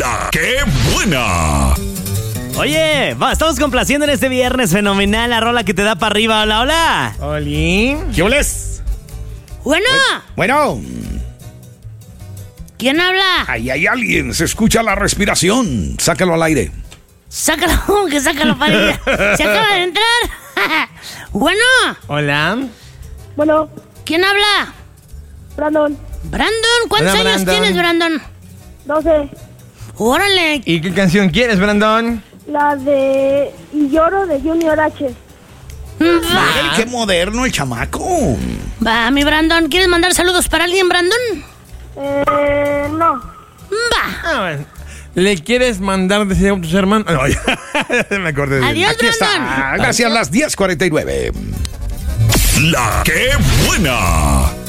La ¡Qué buena! Oye, estamos complaciendo en este viernes fenomenal la rola que te da para arriba. Hola, hola. Oli. ¿Qué oles? Bueno, Bueno, ¿quién habla? ahí hay alguien. Se escucha la respiración. Sácalo al aire. Sácalo, que sácalo para ir. Se acaba de entrar. Bueno, Hola. Bueno, ¿quién habla? Brandon, Brandon, ¿cuántos Hola, años Brandon. tienes, Brandon? 12. Órale. ¿Y qué canción quieres, Brandon? La de Y lloro de Junior H. Va, ¡Qué moderno el chamaco! va, mi Brandon. ¿Quieres mandar saludos para alguien, Brandon? No. Va. Ah, bueno. ¿Le quieres mandar decir a tus hermanos? No, ya me acordé de él. Adiós, Aquí Brandon. está. Gracias, las 10:49. La ¡Qué buena!